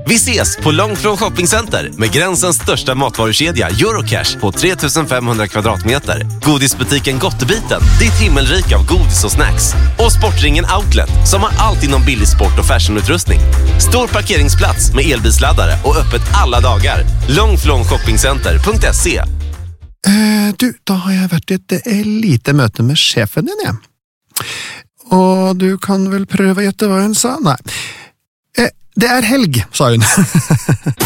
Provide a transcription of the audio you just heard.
Vi ses på Långflon Shoppingcenter med gränsens största matvarukedja Eurocash på 3500 kvadratmeter. Godisbutiken Gottebiten, ditt himmelrik av godis och snacks. Och Sportringen Outlet som har allt inom billig sport och fashionutrustning. Stor parkeringsplats med elbilsladdare och öppet alla dagar. Långflonshoppingcenter.se. Du, da har jeg vært i et lite møte med sjefen din, ja. Og du kan vel prøve å gjette hva hun sa? Nei. Det er helg, sa hun.